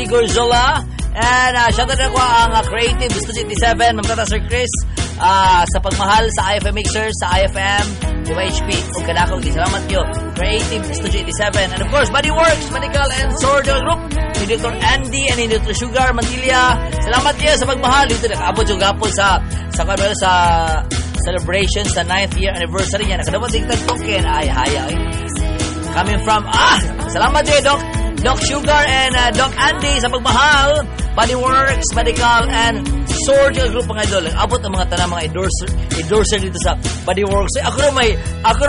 Christy Gorzola. And shoutout na ko ang Creative Studio 87, Mamtata Sir Chris, sa pagmahal sa IFM Mixer, sa IFM, UHP, o kanakong salamat yo, Creative Studio 87. And of course, Bodyworks, Medical and Sordo Group, ni Dr. Andy and ni Dr. Sugar Mantilla. Salamat kayo sa pagmahal. Dito nakaabot yung gapon sa celebration sa 9th year anniversary niya. Nakadapat tingtag token. Ay, coming from, salamat kayo, Doc Sugar and Doc Andy sa pagmahal. Bodyworks, Medical, and Sword Group mga idol. Abot ang mga tanang mga endorser dito sa Bodyworks. Ako rin may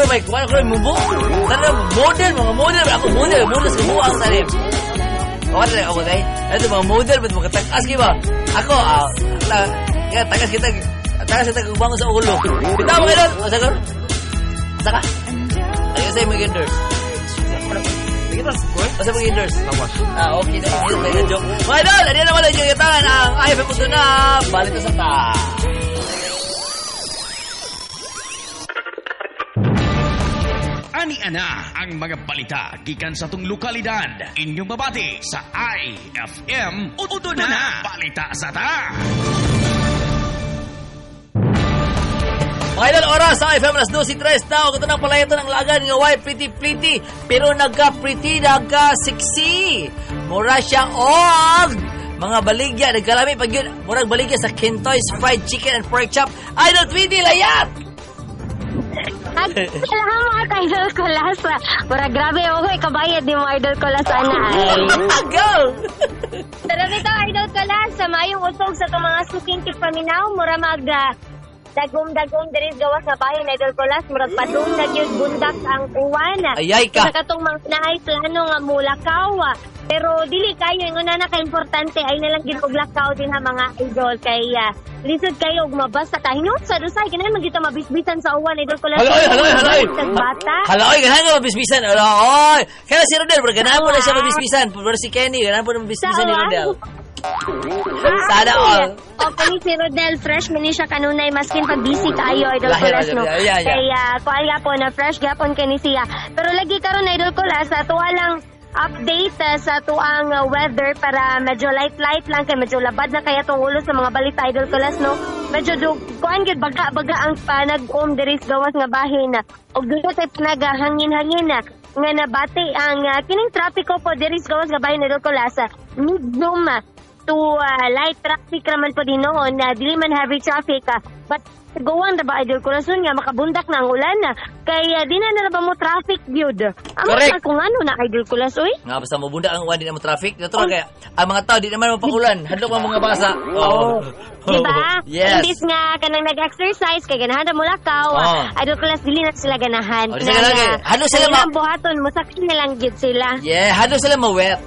model. Ako model sa buwang tanim. Okay na ako tayo. Ito mga model, ba't makatakas ba? Ako, tagas kita kubangon sa ulo. Bitaw mga idol. Saka? Ayun sa'yo mga endorse. Masa mga endorse? Okay. Mga idol, hindi na wala yung yatangan ang IFM Puto na Balita sa Ta. Ani-ana ang mga balita gikan sa tung lokalidad. Inyong mabati sa IFM Puto na Balita sa Ta. Mga idol, oras sa IFM alas 12:03 na. Kung ito nang pala ito ng lagan nga white pretty pero nagka-pretty, nagka-sexy. Mura siya mga baligya. Nagkalami pag yun. Murag baligya sa Kintoy's Fried Chicken and Pork Chop. Idol Tweety, layat! Salamat, Idol Colas. Mura grabe, kabayad di mo, Idol Colas, ana ay. Go! Pero ito, Idol Colas, sa mayong usog sa itong mga suking tipaminaw, mura dagom diri gawas nga bahin, Idol Colas, murag padung nagyud bundak ang uwan. Ayay ka. Sa katong mga naay plano nga mulakaw. Pero dili kayo yung una na ka-importante ay nalang ginuglakaw din ha mga idol kay lisod kayo ug mabasa ka. Hinot sa dusay ganahan man kita mabisbisan sa uwan, Idol Colas. Haloy. Bata. Haloy, ganahan mo mabisbisan. Haloy. Kaya si Rodel, ganahan mo na siya mabisbisan. Pero si Kenny, ganahan mo na mabisbisan ni Rodel. Sana all. Okay, si Rodel, fresh man siya kanunay, maskin pag busy kayo, Idol Colas, no? Kaya, kuhaan nga po na fresh gapon kani siya. Pero lagi karon, Idol Colas, tuwa lang update sa tuang weather para medyo light lang, kaya medyo labad na kaya tong ulo sa mga balita, Idol Colas, no? Medyo kuhaan gid baga ang panag-om diris gawas nga bahin. Og dulo tay nagahangin-hangin na nga nabati ang kining trapiko po diris gawas nga bahin, Idol Colas. Medium to light traffic raman po din noon, dili man heavy traffic, but gawang na ba, Idol Colas, nga makabundak na ang ulan kaya di na ba mo traffic yun. Ang kung ano na, Idol Colas, uy? Nga basta mo bundak ang uwan, di na mo traffic. Natural kaya ang mga tao di naman mapakulan. Hadlok ang mga basa. Diba? Yes. Imbis nga kanang nag-exercise kay ganahan na mulakaw, Idol Colas, dili na sila ganahan. Hadlok sila ang buhaton, musakit na lang gid sila. Yeah, hadlok sila ma-wet.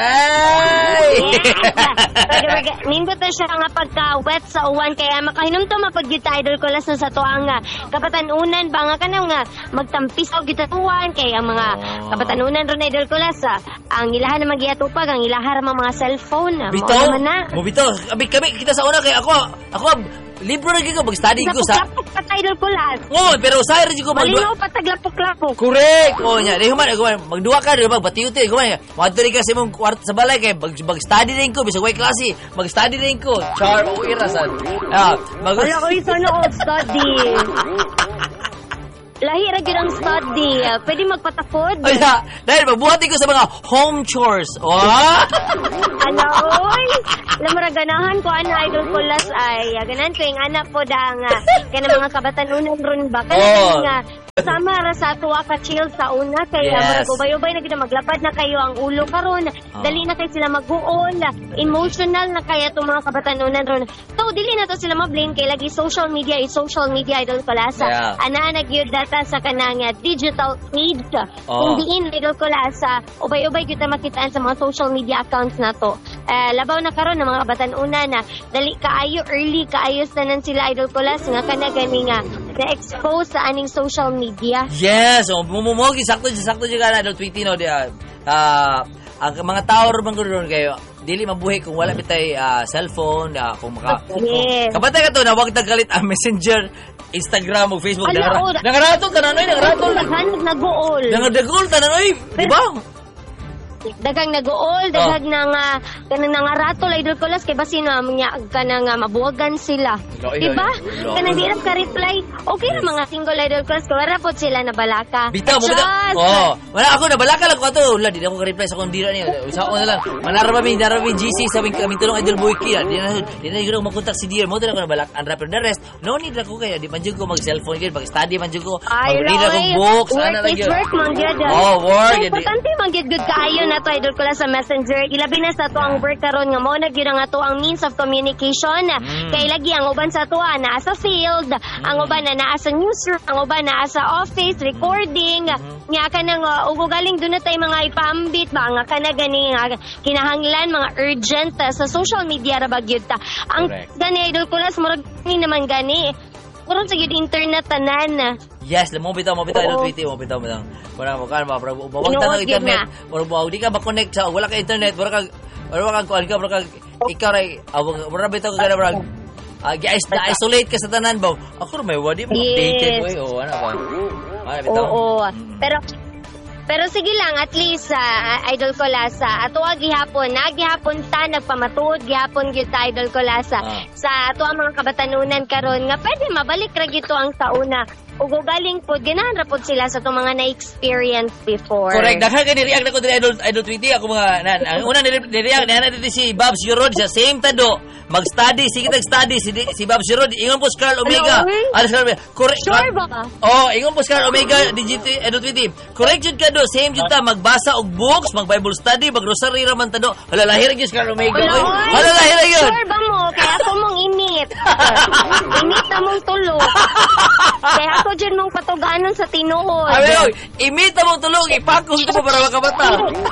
Nindot na siya nga pagka-wet sa uwan kaya makahinom to mapag-git, Idol Colas, na sa tuang kapatanunan ba nga kanang magtampisaw gitatuan kay ang mga kapatanunan ron, Idol Colas, ang ilahan na magyatupag, ang ilahan ng mga cellphone. Bito? Bito, kami kita sa una kay ako libro na ko mag-study ko sa Idol Colas. Pero sa rin ko malinaw pataglapok-lapok. Correct. Nya, magduwa ka rin magpatiuti kuman. Madto ka sa imong kwarto sa balay kay mag-study din ko bisag way klase. Mag-study din ko. Char o irasan. Wala ko isa no study. Lahi ra gyud ang study. Pwede magpatakod. Dahil magbuhatin ko sa mga home chores. Ano, oy? Lamura ganahan ko, Idol Colas, ay ganahan ko yung anak po da nga. Kaya na mga kabatanunan ron ba? Kaya nga, sama ra sa tuwa ka chill sa una. Kaya ubay-ubay na gina maglapad na kayo ang ulo karon. Dali na kayo sila mag-uol. Emotional na kaya itong mga kabatanunan ron. So, dili na to sila mablame kay lagi social media, Idol Colas. Ana nagyud data sa kanang digital age. Kung diin, Idol Colas, ubay-ubay kita makitaan sa mga social media accounts na to. Labaw na karon ng mga kabatanunan na dali kaayo, early kaayo tanan sila, Idol Colas, nga kana gani nga na-expose sa aning social media. Yes, mumumogi sakto dyan ka na tweeting no dia. Ang mga tao ron ganoon kayo dili mabuhi kung wala bitay cellphone, kung kabatay ka to na wag tagalit ang Messenger, Instagram o Facebook. Nangaratol ka na noy, nangaratol. Nag-uol. Nangadagol ta na noy, di ba? daghang nag-ool, daghang kanang nangaratol idol kulas kay basin mga kanang mabuwagan sila. Diba? Kanang di ra ka reply. Okay ra mga single idol kulas kay wala pod sila na balaka. Bitaw mo bitaw. Wala ako na balaka lang ko ato. Wala di ako ka-reply sa kung dira niya. Usa ko na lang. Manarami GC sabing kami tulong idol Boyki. Di na gyud makontak si Dear mo dala ko na balak and rapper the rest. No need ra ko kaya di man jud ko mag-cellphone gyud pag-study man jud ko. Mag-read ako books ana lang gyud. Work man gyud. Work. Importante man gyud good kaayo na to idol kulas sa Messenger. Ilabi na sa to ang work karon nga mo na gyud ang ato ang means of communication. Kay lagi ang uban sa to naa sa field, ang uban na naa sa newsroom, ang uban naa sa office recording. Nya kanang ugugaling dunay tay mga ipambit ba nga kana gani kinahanglan mga urgent sa social media ra bagyud ta. Ang gani idol kulas murag ni naman gani. Murag sa gyud internet tanan. Yes, mo bitaw idol tweet mo bitaw mo lang. Para mo kan bawag ta ng internet. Murag di ka ba connect sa wala ka internet, wala ka ikaw ray wala bitaw ka murag isolate ka sa tanan ba? Ako may wadi mo updated boy o ano ba? Oo. Pero sige lang, at least idol ko lasa. Ato gihapon ta nagpamatuod gihapon gyud ta idol ko lasa. Sa ato ang mga kabatanunan karon nga pwede mabalik ra gito ang sauna. Ug galing pod ganahan ra pod sila sa to mga na-experience before. Correct. Daghan ka ni-react na ko diri idol tweety ako mga ang una ni-react na dito si Babs Yurod sa same tado. Mag-study, sige tag-study si Babs Yurod. Ingon po Carl Omega. Correct. Sure ba? Ingon po Carl Omega DGT idol tweety. Correct jud ka do, same jud ta magbasa og books, mag-Bible study, mag-rosary ra man tado. Hala lahir gyud Carl Omega. Hala lahir gyud. Sure ba mo? Kaya ako mong init. Init na mong tulo. Kaya ako dyan mong patuganon sa tinuod. Imita mong tulog, ipakos ko pa para makabata.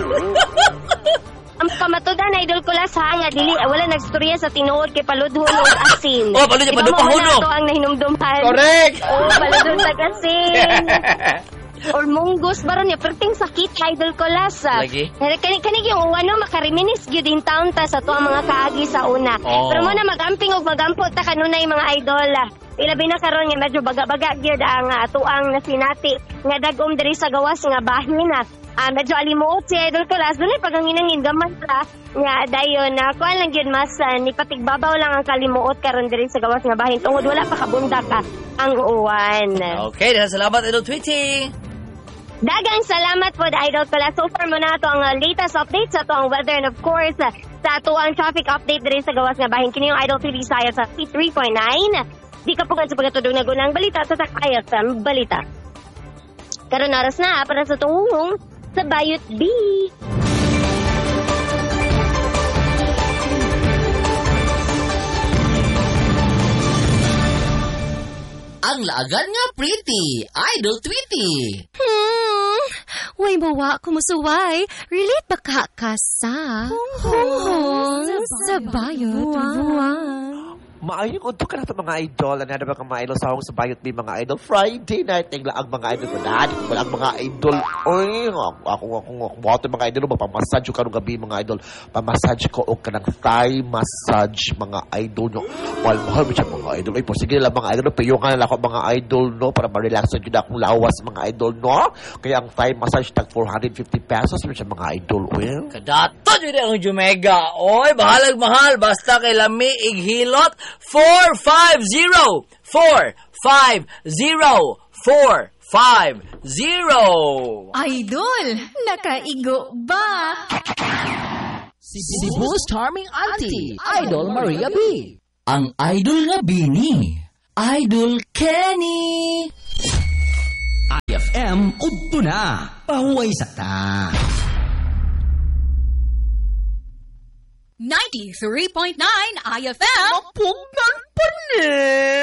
Ang kamatudan idol ko las ha nga dili wala nagstorya sa tinuod kay paludhon og asin. Paludhon pahuno. Ito ang nahinumduman. Correct. Paludhon sa asin. Or munggos baron niya perting sakit idol ko las. Lagi. Kani yung makariminis gyud in town ta sa to ang mga kaagi sa una. Pero mo na magamping og magampot ta kanunay mga idol. Ilabi na karon nga medyo baga-baga gyud ang atuang nasinati nga dagom diri sa gawas nga bahin na. Medyo alimuot si idol ko las dunay paganginangin gaman ta nga dayon na kuan lang gyud mas nipatigbabaw lang ang kalimuot karon diri sa gawas nga bahin tungod wala pa kabunda ka ang uwan. Okay, salamat idol Tweety. Dagang salamat po idol ko las. So far mo na to ang latest updates sa to ang weather and of course sa to ang traffic update diri sa gawas nga bahin kini yung idol TV saya sa 3.9. Di ka po sa pagkatudog na gunang balita sa sakayat sa balita. Karon oras na para sa tungong sa Bayot B. Ang laagan nga pretty, idol Tweety. Way bawa kumusuway, relate ba ka sa sa Bayot Buwan? Maayon kung ito ka na mga idol. Ano ba kang mga idol sa sa Bayot B mga idol? Friday night, tingla ang mga idol ko. Dahil wala ang mga idol. Ay, ako mga idol. Pamassage ko kanong gabi mga idol. Pamassage ko o kanang thigh massage mga idol nyo. Mahal mo siya mga idol. Ay po, sige lang mga idol. Payo ka na lang ako mga idol no. Para ma-relaxan yun akong lawas mga idol no. Kaya ang thigh massage tag 450 pesos mo siya mga idol. Well, kadato yun ang Jumega. Oy, bahalag mahal. Basta kay lami ighilot. 450 Idol, nakaigo ba? Cebu's charming auntie, Idol Maria B. Ang idol nga bini, Idol Kenny. IFM udto na, pahuway sa ta. 93.9 IFM. pugnan pa ni.